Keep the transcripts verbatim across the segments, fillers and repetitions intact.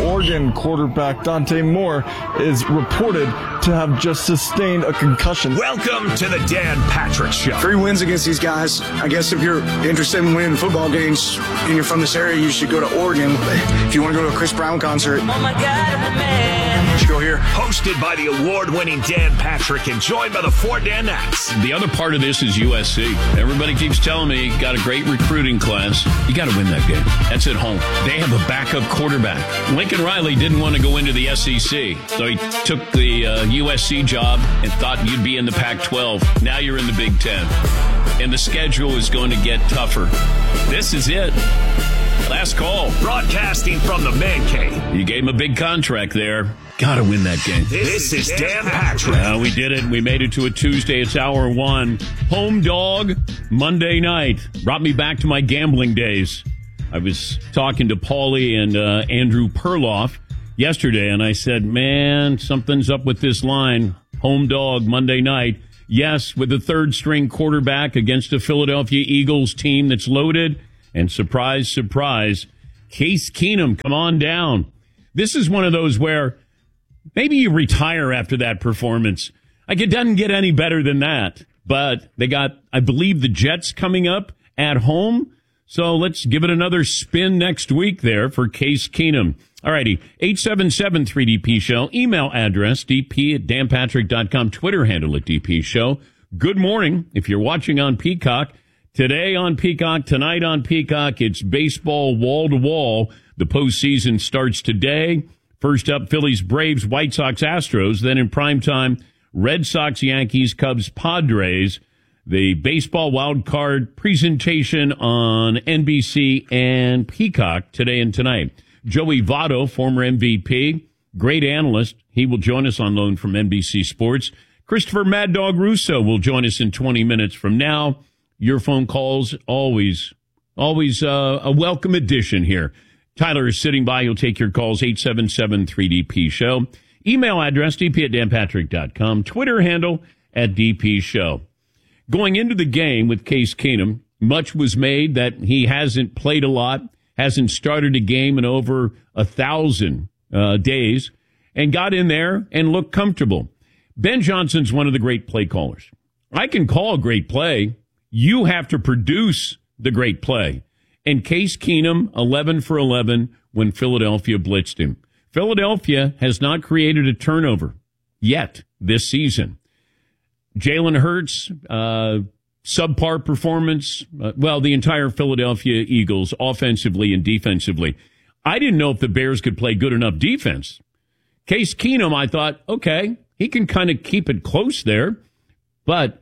Oregon quarterback Dante Moore is reported to have just sustained a concussion. Welcome to the Dan Patrick Show. Three wins against these guys. I guess if you're interested in winning football games and you're from this area, you should go to Oregon. If you want to go to a Chris Brown concert, oh my God, man, you should go here. Hosted by the award-winning Dan Patrick and joined by the four Danettes. The other part of this is U S C. Everybody keeps telling me, got a great recruiting class. You got to win that game. That's at home. They have a backup quarterback. Lincoln Riley didn't want to go into the S E C, so he took the uh, U S C job and thought you'd be in the Pac twelve. Now you're in the Big Ten. And the schedule is going to get tougher. This is it. Last call. Broadcasting from the Man Cave. You gave him a big contract there. Got to win that game. This, this is Dan Patrick. Uh, we did it. We made it to a Tuesday. It's hour one. Home dog, Monday night. Brought me back to my gambling days. I was talking to Paulie and uh, Andrew Perloff yesterday, and I said, man, something's up with this line. Home dog, Monday night. Yes, with the third-string quarterback against a Philadelphia Eagles team that's loaded. And surprise, surprise, Case Keenum, come on down. This is one of those where maybe you retire after that performance. Like, it doesn't get any better than that. But they got, I believe, the Jets coming up at home. So let's give it another spin next week there for Case Keenum. All righty, eight seven seven three D P Show. Email address, d p at dan patrick dot com. Twitter handle at D P Show. Good morning. If you're watching on Peacock, today on Peacock, tonight on Peacock, it's baseball wall to wall. The postseason starts today. First up, Phillies, Braves, White Sox, Astros. Then in primetime, Red Sox, Yankees, Cubs, Padres. The baseball wild card presentation on N B C and Peacock today and tonight. Joey Votto, former M V P, great analyst. He will join us on loan from N B C Sports. Christopher Mad Dog Russo will join us in twenty minutes from now. Your phone calls, always, always uh, a welcome addition here. Tyler is sitting by. He'll take your calls, eight seven seven three D P Show. Email address, d p at dan patrick dot com. Twitter handle, at D P Show. Going into the game with Case Keenum, much was made that he hasn't played a lot, hasn't started a game in over a thousand uh, days, and got in there and looked comfortable. Ben Johnson's one of the great play callers. I can call a great play. You have to produce the great play. And Case Keenum, eleven for eleven when Philadelphia blitzed him. Philadelphia has not created a turnover yet this season. Jalen Hurts, uh, subpar performance. Uh, well, the entire Philadelphia Eagles, offensively and defensively. I didn't know if the Bears could play good enough defense. Case Keenum, I thought, okay, he can kind of keep it close there. But,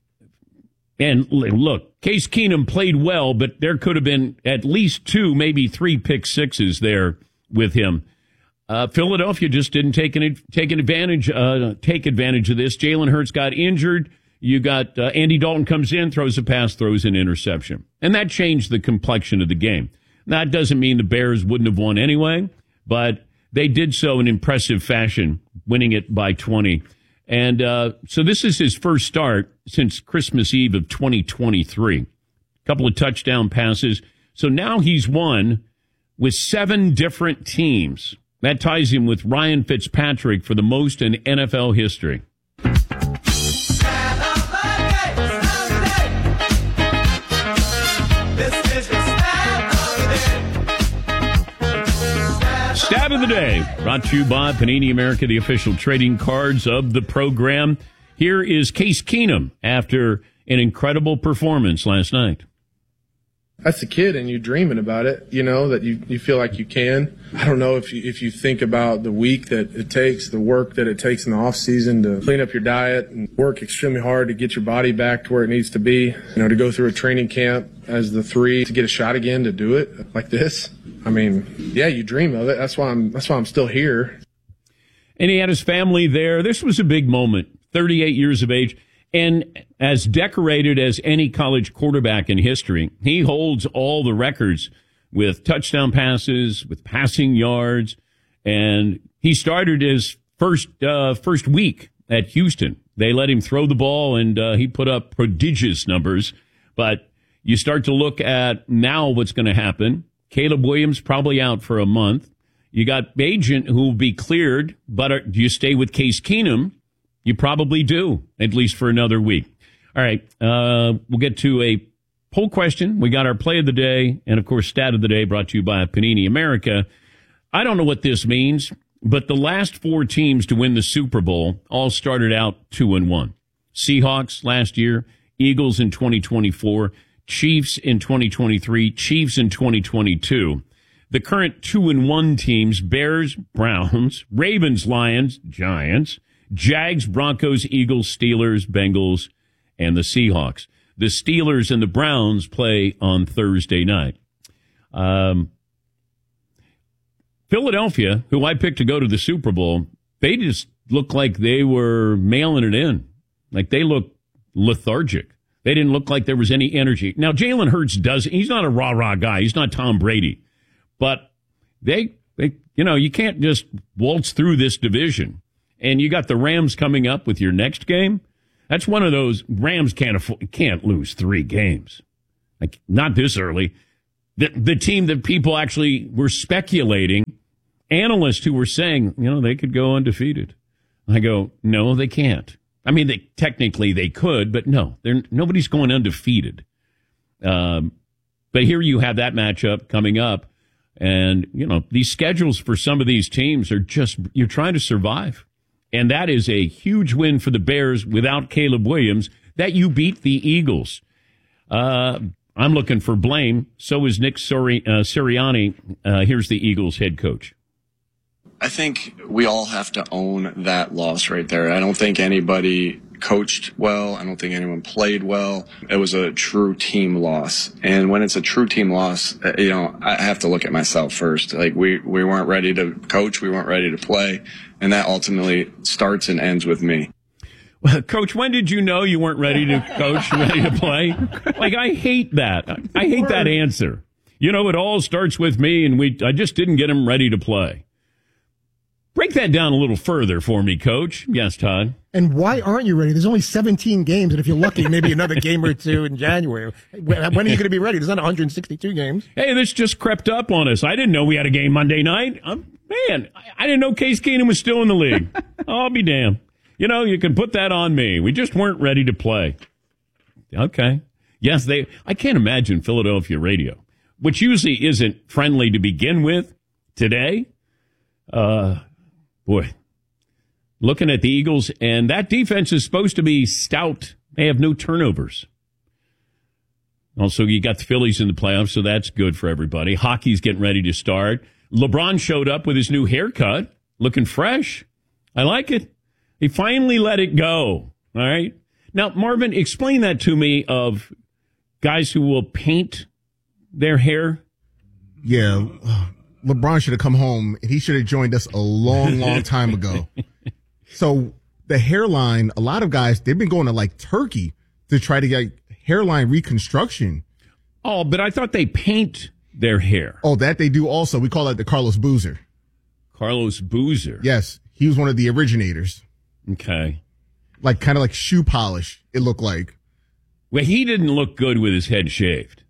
and look, Case Keenum played well, but there could have been at least two, maybe three pick sixes there with him. Uh, Philadelphia just didn't take an, take an advantage, uh, take advantage of this. Jalen Hurts got injured. You got uh, Andy Dalton comes in, throws a pass, throws an interception. And that changed the complexion of the game. That doesn't mean the Bears wouldn't have won anyway, but they did so in impressive fashion, winning it by twenty. And uh, so this is his first start since Christmas Eve of twenty twenty-three. A couple of touchdown passes. So now he's won with seven different teams. That ties him with Ryan Fitzpatrick for the most in N F L history. Stat of the day, brought to you by Panini America, the official trading cards of the program. Here is Case Keenum after an incredible performance last night. That's a kid, and you're dreaming about it, you know, that you, you feel like you can. I don't know if you, if you think about the week that it takes, the work that it takes in the off season to clean up your diet and work extremely hard to get your body back to where it needs to be, you know, to go through a training camp as the three, to get a shot again, to do it like this. I mean, yeah, you dream of it. That's why I'm, that's why I'm still here. And he had his family there. This was a big moment, thirty-eight years of age. And as decorated as any college quarterback in history, he holds all the records with touchdown passes, with passing yards. And he started his first uh, first week at Houston. They let him throw the ball, and uh, he put up prodigious numbers. But you start to look at now what's going to happen. Caleb Williams probably out for a month. You got Bagent who will be cleared, but are, do you stay with Case Keenum? You probably do, at least for another week. All right, uh, we'll get to a poll question. We got our play of the day, and of course, stat of the day brought to you by Panini America. I don't know what this means, but the last four teams to win the Super Bowl all started out two and one. Seahawks last year, Eagles in twenty twenty-four, Chiefs in twenty twenty-three, Chiefs in twenty twenty-two. The current two and one teams: Bears, Browns, Ravens, Lions, Giants, Jags, Broncos, Eagles, Steelers, Bengals, and the Seahawks. The Steelers and the Browns play on Thursday night. Um, Philadelphia, who I picked to go to the Super Bowl, they just look like they were mailing it in. Like they look lethargic. They didn't look like there was any energy. Now, Jalen Hurts does. He's not a rah-rah guy. He's not Tom Brady. But they, they, you know, you can't just waltz through this division. And you got the Rams coming up with your next game. That's one of those Rams can't afford, can't lose three games. Like not this early. The the team that people actually were speculating, analysts who were saying, you know, they could go undefeated. I go, no, they can't. I mean, they technically they could, but no, they're nobody's going undefeated. Um, but here you have that matchup coming up. And, you know, these schedules for some of these teams are just, you're trying to survive. And that is a huge win for the Bears without Caleb Williams, that you beat the Eagles. Uh, I'm looking for blame. So is Nick Sori- uh, Sirianni. Uh, here's the Eagles head coach. I think we all have to own that loss right there. I don't think anybody coached well. I don't think anyone played well. It was a true team loss. And when it's a true team loss, you know, I have to look at myself first. Like we, we weren't ready to coach. We weren't ready to play. And that ultimately starts and ends with me. Well, Coach, when did you know you weren't ready to coach, ready to play? Like, I hate that. I hate that answer. You know, it all starts with me, and we. I just didn't get him ready to play. Break that down a little further for me, Coach. Yes, Todd. And why aren't you ready? There's only seventeen games, and if you're lucky, maybe another game or two in January. When are you going to be ready? There's not one hundred sixty-two games. Hey, this just crept up on us. I didn't know we had a game Monday night. I'm, man, I didn't know Case Keenum was still in the league. I'll be damned. You know, you can put that on me. We just weren't ready to play. Okay. Yes, they. I can't imagine Philadelphia radio, which usually isn't friendly to begin with, today. Uh, boy, looking at the Eagles, and that defense is supposed to be stout. They have no turnovers. Also, you got the Phillies in the playoffs, so that's good for everybody. Hockey's getting ready to start. LeBron showed up with his new haircut, looking fresh. I like it. He finally let it go. All right. Now, Marvin, explain that to me of guys who will paint their hair. Yeah. LeBron should have come home and he should have joined us a long, long time ago. So the hairline, a lot of guys, they've been going to like Turkey to try to get hairline reconstruction. Oh, but I thought they paint their hair. Oh, that they do also. We call that the Carlos Boozer. Carlos Boozer. Yes. He was one of the originators. Okay. Like kind of like shoe polish, it looked like. Well, he didn't look good with his head shaved.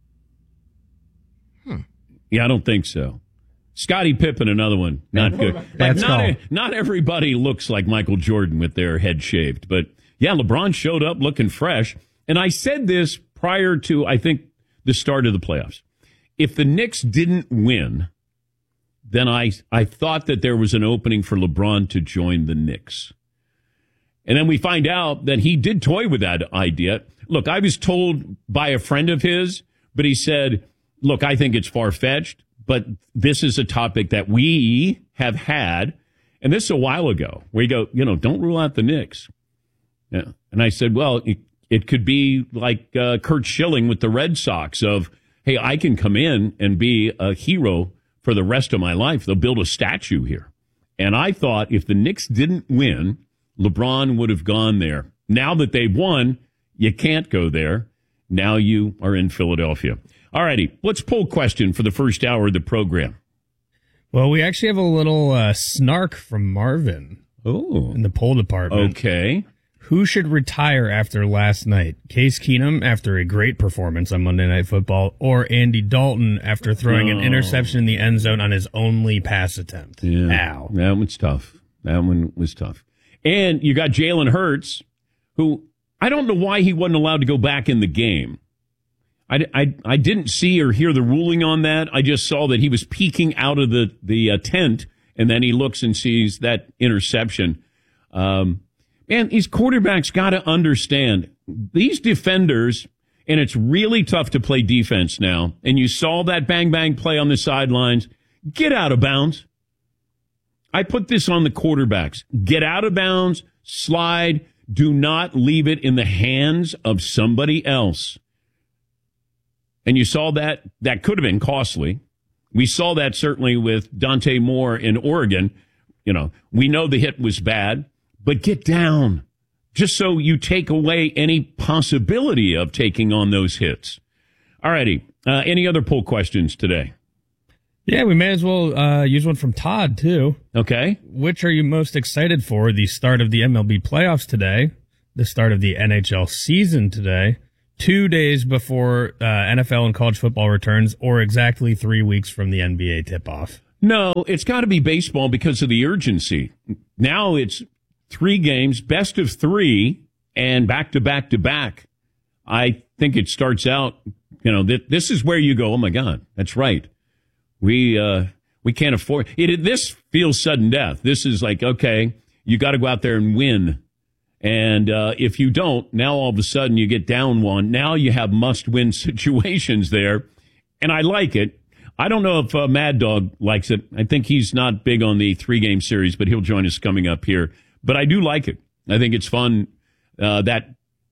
Hmm. Yeah, I don't think so. Scottie Pippen, another one. Not good. Like, not, a, not everybody looks like Michael Jordan with their head shaved. But, yeah, LeBron showed up looking fresh. And I said this prior to, I think, the start of the playoffs. If the Knicks didn't win, then I, I thought that there was an opening for LeBron to join the Knicks. And then we find out that he did toy with that idea. Look, I was told by a friend of his, but he said, look, I think it's far-fetched, but this is a topic that we have had, and this is a while ago, where you go, you know, don't rule out the Knicks. Yeah. And I said, well, it, it could be like uh, Curt Schilling with the Red Sox of, hey, I can come in and be a hero for the rest of my life. They'll build a statue here. And I thought if the Knicks didn't win, LeBron would have gone there. Now that they've won, you can't go there. Now you are in Philadelphia. All righty, let's poll question for the first hour of the program. Well, we actually have a little uh, snark from Marvin. Oh, in the poll department. Okay. Who should retire after last night? Case Keenum after a great performance on Monday Night Football, or Andy Dalton after throwing oh. an interception in the end zone on his only pass attempt? Yeah, Ow. That one's tough. That one was tough. And you got Jalen Hurts, who I don't know why he wasn't allowed to go back in the game. I, I, I didn't see or hear the ruling on that. I just saw that he was peeking out of the, the uh, tent, and then he looks and sees that interception. Um, man, these quarterbacks got to understand these defenders, and it's really tough to play defense now. And you saw that bang-bang play on the sidelines. Get out of bounds. I put this on the quarterbacks. Get out of bounds, slide. Do not leave it in the hands of somebody else. And you saw that. That could have been costly. We saw that certainly with Dante Moore in Oregon. You know, we know the hit was bad, but get down just so you take away any possibility of taking on those hits. All righty. Uh, any other poll questions today? Yeah, we may as well uh, use one from Todd, too. Okay. Which are you most excited for? The start of the M L B playoffs today, the start of the N H L season today, two days before uh, N F L and college football returns, or exactly three weeks from the N B A tip-off? No, it's got to be baseball because of the urgency. Now it's three games, best of three, and back-to-back-to-back. I think it starts out, you know, th- this is where you go, oh, my God, that's right. We uh, we can't afford it. This feels sudden death. This is like, okay, you got to go out there and win. And uh, if you don't, now all of a sudden you get down one. Now you have must-win situations there. And I like it. I don't know if uh, Mad Dog likes it. I think he's not big on the three-game series, but he'll join us coming up here. But I do like it. I think it's fun uh, that,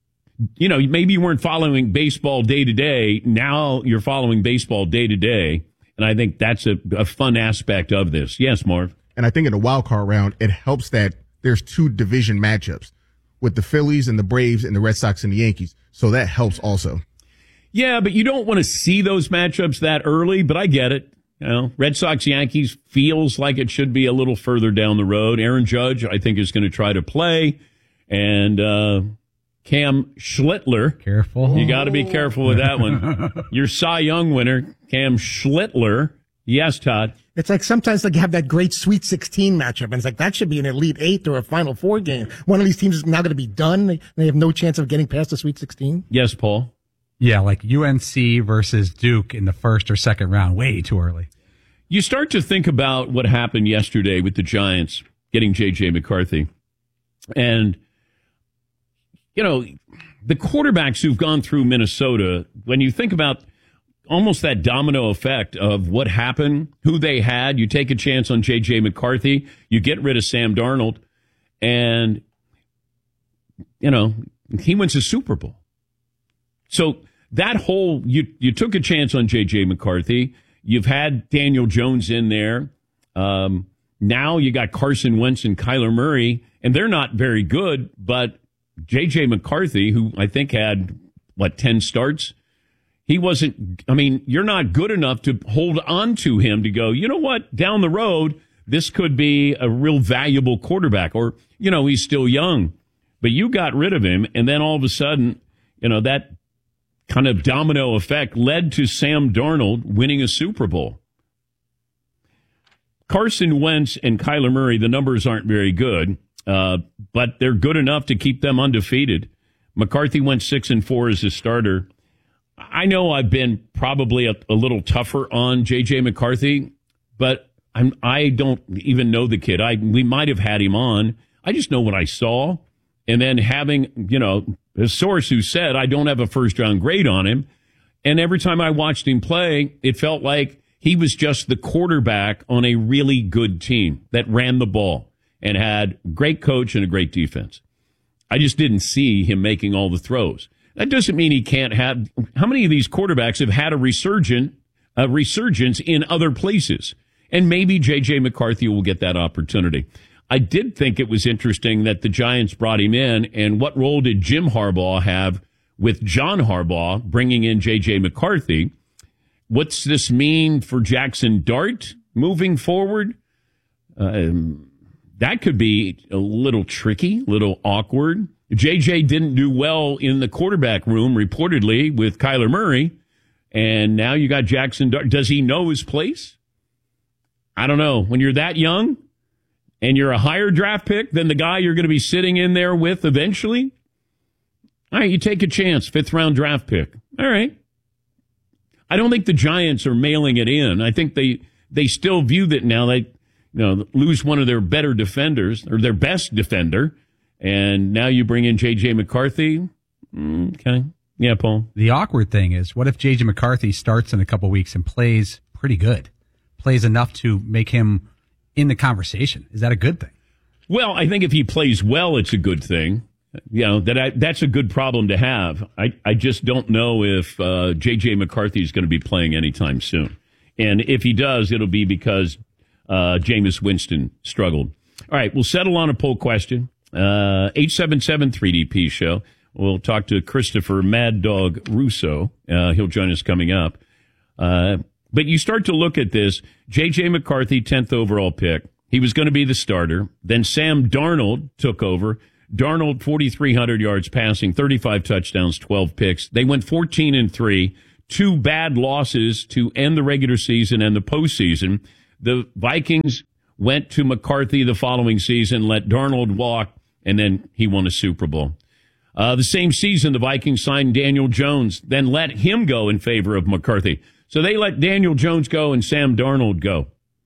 you know, maybe you weren't following baseball day-to-day. Now you're following baseball day-to-day. And I think that's a, a fun aspect of this. Yes, Marv? And I think in the wild card round, it helps that there's two division matchups with the Phillies and the Braves and the Red Sox and the Yankees. So that helps also. Yeah, but you don't want to see those matchups that early, but I get it. You know, Red Sox Yankees feels like it should be a little further down the road. Aaron Judge, I think, is going to try to play. And uh, Cam Schlittler. Careful. You got to be careful with that one. Your Cy Young winner, Cam Schlittler. Yes, Todd. It's like sometimes like you have that great Sweet sixteen matchup, and it's like that should be an Elite Eight or a Final Four game. One of these teams is now going to be done. They, they have no chance of getting past the Sweet sixteen. Yes, Paul. Yeah, like U N C versus Duke in the first or second round. Way too early. You start to think about what happened yesterday with the Giants getting J J McCarthy. And, you know, the quarterbacks who've gone through Minnesota, when you think about almost that domino effect of what happened, who they had, you take a chance on J J McCarthy, you get rid of Sam Darnold, and, you know, he wins a Super Bowl. So that whole, you, you took a chance on J J McCarthy. You've had Daniel Jones in there. Um, now you got Carson Wentz and Kyler Murray, and they're not very good, but J J McCarthy, who I think had, what, ten starts? He wasn't, I mean, you're not good enough to hold on to him to go, you know what, down the road, this could be a real valuable quarterback. Or, you know, he's still young. But you got rid of him, and then all of a sudden, you know, that kind of domino effect led to Sam Darnold winning a Super Bowl. Carson Wentz and Kyler Murray, the numbers aren't very good, uh, but they're good enough to keep them undefeated. McCarthy went six and four as a starter. I know I've been probably a, a little tougher on J J McCarthy, but I'm, I don't even know the kid. I we might have had him on. I just know what I saw. And then having, you know, a source who said I don't have a first-round grade on him. And every time I watched him play, it felt like he was just the quarterback on a really good team that ran the ball and had a great coach and a great defense. I just didn't see him making all the throws. That doesn't mean he can't have. How many of these quarterbacks have had a resurgent, a resurgence in other places? And maybe J J McCarthy will get that opportunity. I did think it was interesting that the Giants brought him in, and what role did Jim Harbaugh have with John Harbaugh bringing in J J McCarthy? What's this mean for Jackson Dart moving forward? Um, that could be a little tricky, a little awkward. J J didn't do well in the quarterback room, reportedly, with Kyler Murray, and now you got Jackson Dart. Does he know his place? I don't know. When you're that young and you're a higher draft pick than the guy you're going to be sitting in there with eventually, all right, you take a chance, fifth round draft pick. All right. I don't think the Giants are mailing it in. I think they they still view that now they you know lose one of their better defenders or their best defender, and now you bring in J J McCarthy. Okay. Yeah, Paul. The awkward thing is, what if J J McCarthy starts in a couple weeks and plays pretty good, plays enough to make him in the conversation? Is that a good thing? Well, I think if he plays well, it's a good thing. You know, that I, that's a good problem to have. I, I just don't know if uh, J J McCarthy is going to be playing anytime soon. And if he does, it'll be because uh, Jameis Winston struggled. All right, we'll settle on a poll question. Uh, eight seven seven three D P show. We'll talk to Christopher Mad Dog Russo. Uh, he'll join us coming up. Uh, but you start to look at this. J J McCarthy, tenth overall pick. He was going to be the starter. Then Sam Darnold took over. Darnold, forty-three hundred yards passing, thirty-five touchdowns, twelve picks. They went fourteen and three, two bad losses to end the regular season and the postseason. The Vikings went to McCarthy the following season, let Darnold walk, and then he won a Super Bowl. Uh, the same season, the Vikings signed Daniel Jones, then let him go in favor of McCarthy. So they let Daniel Jones go and Sam Darnold go.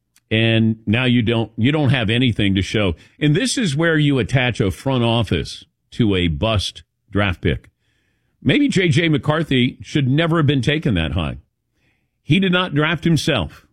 And now you don't you don't have anything to show. And this is where you attach a front office to a bust draft pick. Maybe J J McCarthy should never have been taken that high. He did not draft himself.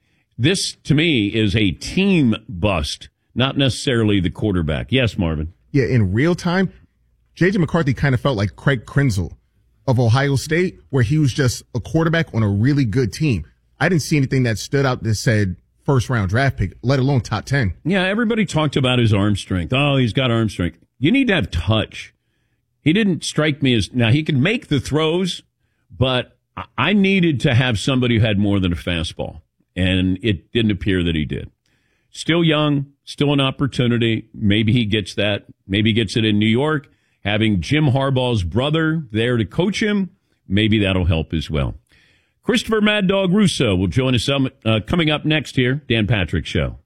This, to me, is a team bust, not necessarily the quarterback. Yes, Marvin? Yeah, in real time, J J McCarthy kind of felt like Craig Krenzel of Ohio State, where he was just a quarterback on a really good team. I didn't see anything that stood out that said first round draft pick, let alone top ten. Yeah, everybody talked about his arm strength. Oh, he's got arm strength. You need to have touch. He didn't strike me as, now he can make the throws, but I needed to have somebody who had more than a fastball, and it didn't appear that he did. Still young, still an opportunity. Maybe he gets that. Maybe he gets it in New York. Having Jim Harbaugh's brother there to coach him, maybe that'll help as well. Christopher Mad Dog Russo will join us um, uh, coming up next here, Dan Patrick Show.